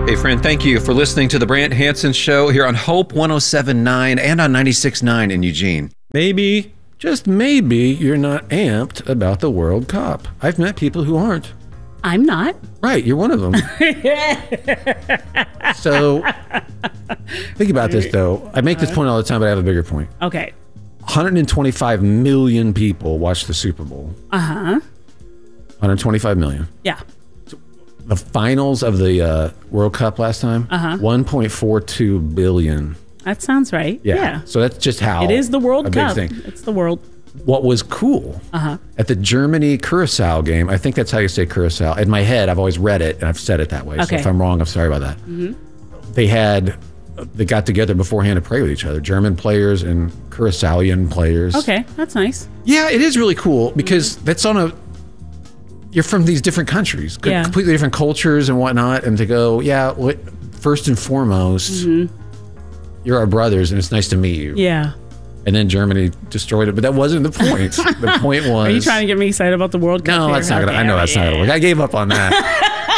Hey, friend, thank you for listening to the Brant Hansen Show here on Hope 107.9 and on 96.9 in Eugene. Maybe, just maybe, you're not amped about the World Cup. I've met people who aren't. I'm not. Right, you're one of them. So, think about this, though. I make this point all the time, but I have a bigger point. Okay. 125 million people watched the Super Bowl. 125 million. Yeah. The finals of the World Cup last time, 1.42 billion. That sounds right. Yeah. So that's just how it is the World Cup. Big thing. It's the world. What was cool at the Germany-Curacao game, I think that's how you say Curacao. In my head, I've always read it, and I've said it that way. So if I'm wrong, I'm sorry about that. They got together beforehand to pray with each other, German players and Curaçaoian players. Okay, that's nice. Yeah, it is really cool because that's you're from these different countries, completely different cultures and whatnot, and to go, first and foremost, you're our brothers, and it's nice to meet you. Yeah. And then Germany destroyed it, but that wasn't the point. The point was... Are you trying to get me excited about the World Cup? No, that's not going to... I know that's not going to work. I gave up on that.